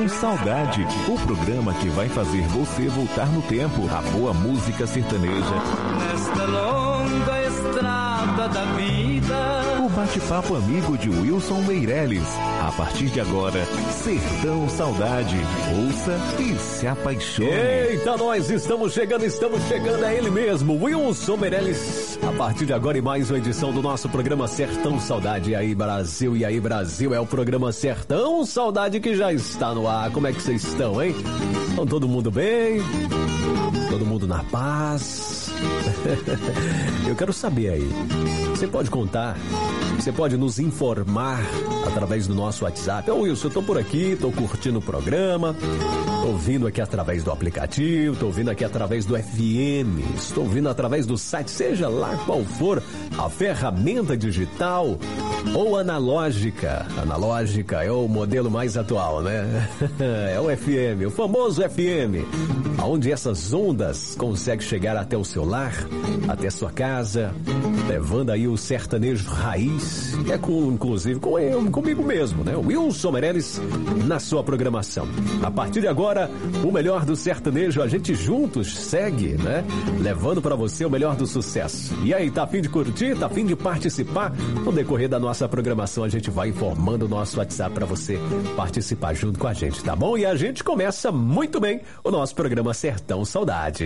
Saudade, o programa que vai fazer você voltar no tempo. A boa música sertaneja. Nesta longa estrada da vida. O bate-papo amigo de Wilson Meirelles. A partir de agora, Sertão Saudade. Ouça e se apaixone. Eita, nós estamos chegando, é ele mesmo, Wilson Meirelles. A partir de agora, em mais uma edição do nosso programa Sertão Saudade. E aí, Brasil, é o programa Sertão Saudade que já está no ar. Como é que vocês estão, hein? Estão todo mundo bem? Todo mundo na paz? Eu quero saber aí, você pode contar, você pode nos informar através do nosso WhatsApp. Wilson, eu tô por aqui, tô curtindo o programa, tô ouvindo aqui através do aplicativo, tô ouvindo aqui através do FM, estou ouvindo através do site, seja lá qual for a ferramenta digital ou analógica. Analógica é o modelo mais atual, né? É o FM, o famoso FM, onde essas ondas conseguem chegar até o seu lar, até sua casa, levando aí o sertanejo raiz, que é inclusive comigo mesmo, né? O Wilson Meirelles na sua programação. A partir de agora, o melhor do sertanejo, a gente juntos segue, né? Levando pra você o melhor do sucesso. E aí, tá a fim de curtir? Tá a fim de participar? No decorrer da nossa programação, a gente vai informando o nosso WhatsApp pra você participar junto com a gente, tá bom? E a gente começa muito bem o nosso programa Sertão Saudade.